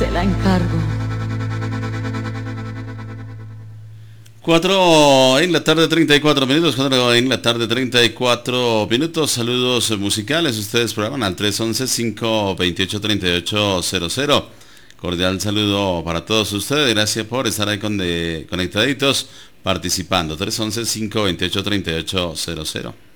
se la encargo. 4 en la tarde, 34 minutos. 4 en la tarde, 34 minutos. Saludos musicales. Ustedes programan al 311-528-3800. Cordial saludo para todos ustedes. Gracias por estar ahí conectaditos, participando. 311-528-3800.